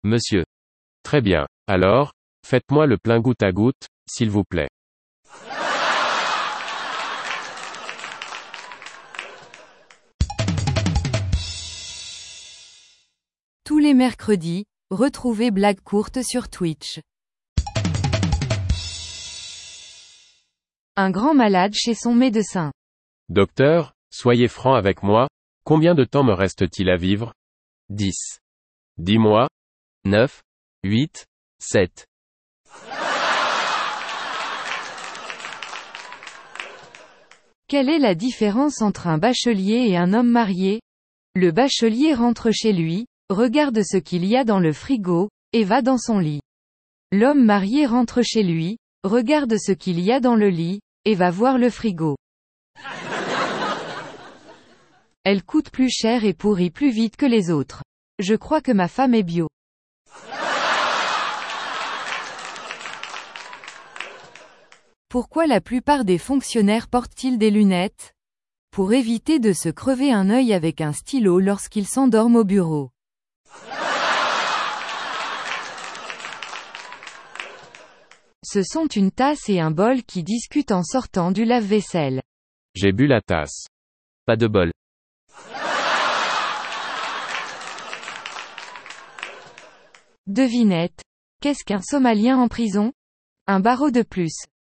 monsieur. Très bien. Alors, faites-moi le plein goutte à goutte, s'il vous plaît. Tous les mercredis, retrouvez Blague courte sur Twitch. Un grand malade chez son médecin. Docteur, soyez franc avec moi, combien de temps me reste-t-il à vivre? 10, Dis-moi. 9, 8, 7. Quelle est la différence entre un bachelier et un homme marié? Le bachelier rentre chez lui, regarde ce qu'il y a dans le frigo, et va dans son lit. L'homme marié rentre chez lui, regarde ce qu'il y a dans le lit, et va voir le frigo. Elle coûte plus cher et pourrit plus vite que les autres. Je crois que ma femme est bio. Pourquoi la plupart des fonctionnaires portent-ils des lunettes? Pour éviter de se crever un œil avec un stylo lorsqu'ils s'endorment au bureau. Ce sont une tasse et un bol qui discutent en sortant du lave-vaisselle. J'ai bu la tasse. Pas de bol. Devinette. Qu'est-ce qu'un Somalien en prison? Un barreau de plus.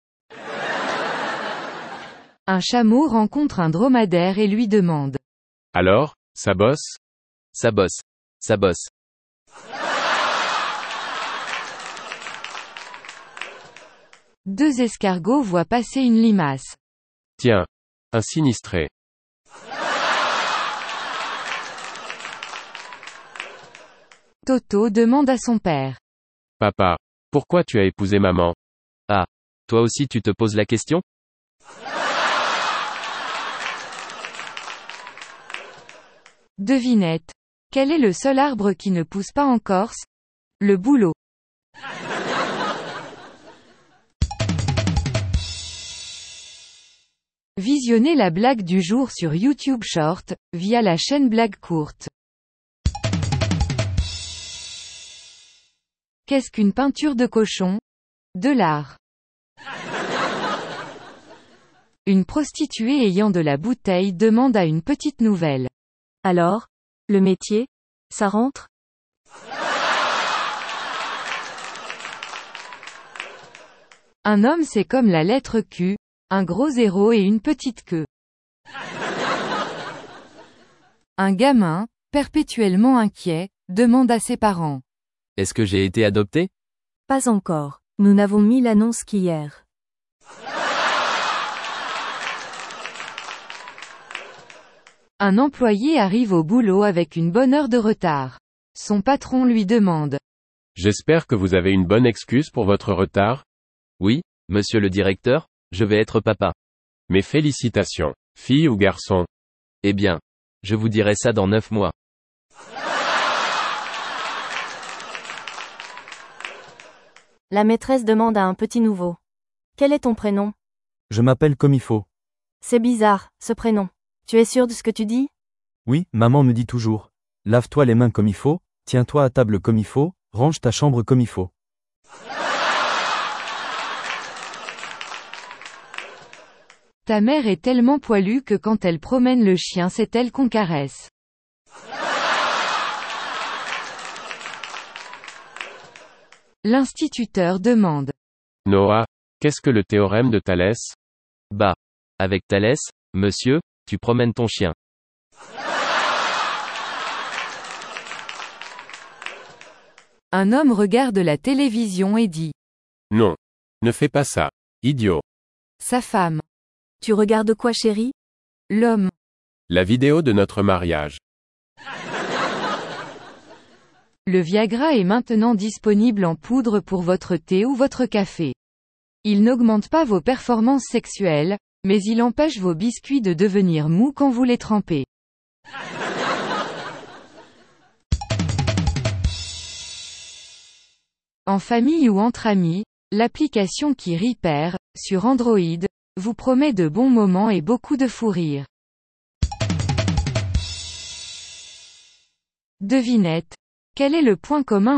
Un chameau rencontre un dromadaire et lui demande. Alors, ça bosse? Ça bosse. Ça bosse. Deux escargots voient passer une limace. Tiens. Un sinistré. Toto demande à son père. Papa, pourquoi tu as épousé maman? Ah. Toi aussi tu te poses la question? Devinette. Quel est le seul arbre qui ne pousse pas en Corse? Le bouleau. Visionnez la blague du jour sur YouTube Short, via la chaîne Blague courte. Qu'est-ce qu'une peinture de cochon? De l'art. Une prostituée ayant de la bouteille demande à une petite nouvelle. Alors, le métier, ça rentre? Un homme c'est comme la lettre Q, un gros zéro et une petite queue. Un gamin, perpétuellement inquiet, demande à ses parents. Est-ce que j'ai été adopté? Pas encore. Nous n'avons mis l'annonce qu'hier. Un employé arrive au boulot avec une bonne heure de retard. Son patron lui demande. J'espère que vous avez une bonne excuse pour votre retard? Oui, monsieur le directeur, je vais être papa. Mes félicitations. Fille ou garçon? Eh bien, je vous dirai ça dans 9 mois. La maîtresse demande à un petit nouveau. Quel est ton prénom? Je m'appelle comme il faut. C'est bizarre, ce prénom. Tu es sûr de ce que tu dis? Oui, maman me dit toujours. Lave-toi les mains comme il faut, tiens-toi à table comme il faut, range ta chambre comme il faut. Ta mère est tellement poilue que quand elle promène le chien c'est elle qu'on caresse. L'instituteur demande. Noah, qu'est-ce que le théorème de Thalès? Bah. Avec Thalès, monsieur, tu promènes ton chien. Un homme regarde la télévision et dit. Non. Ne fais pas ça. Idiot. Sa femme. Tu regardes quoi, chérie? L'homme. La vidéo de notre mariage. Le Viagra est maintenant disponible en poudre pour votre thé ou votre café. Il n'augmente pas vos performances sexuelles, mais il empêche vos biscuits de devenir mous quand vous les trempez. En famille ou entre amis, l'application qui rit perd, sur Android, vous promet de bons moments et beaucoup de fou rire. Devinette. Quel est le point commun